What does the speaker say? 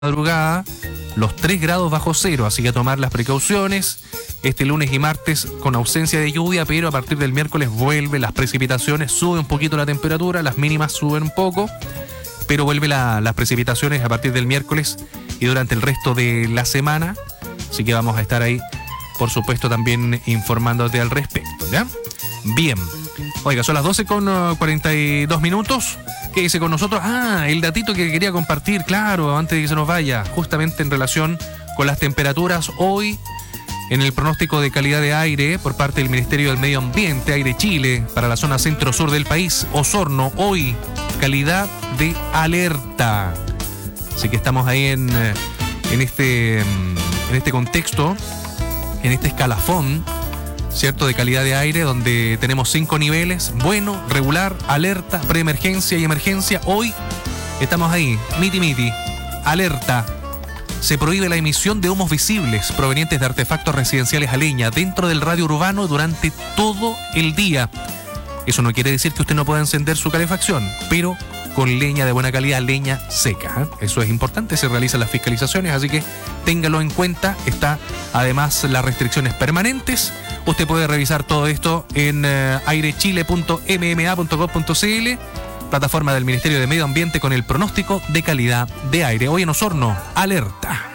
madrugada los 3 grados bajo cero, así que a tomar las precauciones. Este lunes y martes con ausencia de lluvia, pero a partir del miércoles vuelven las precipitaciones, sube un poquito la temperatura, las mínimas suben un poco, pero vuelven las precipitaciones a partir del miércoles y durante el resto de la semana, así que vamos a estar ahí, por supuesto, también informándote al respecto, ¿ya? Bien, oiga, son las 12:42. ¿Qué dice con nosotros? El datito que quería compartir, claro, antes de que se nos vaya, justamente en relación con las temperaturas hoy, en el pronóstico de calidad de aire por parte del Ministerio del Medio Ambiente, Aire Chile, para la zona centro-sur del país, Osorno, hoy, calidad de alerta. Así que estamos ahí en este contexto, en este escalafón, ¿cierto?, de calidad de aire, donde tenemos 5 niveles: bueno, regular, alerta, preemergencia y emergencia. Hoy estamos ahí, miti, alerta. Se prohíbe la emisión de humos visibles provenientes de artefactos residenciales a leña dentro del radio urbano durante todo el día. Eso no quiere decir que usted no pueda encender su calefacción, pero con leña de buena calidad, leña seca. Eso es importante, se realizan las fiscalizaciones, así que téngalo en cuenta. Está además las restricciones permanentes. Usted puede revisar todo esto en airechile.mma.gov.cl, plataforma del Ministerio de Medio Ambiente con el pronóstico de calidad de aire. Hoy en Osorno, alerta.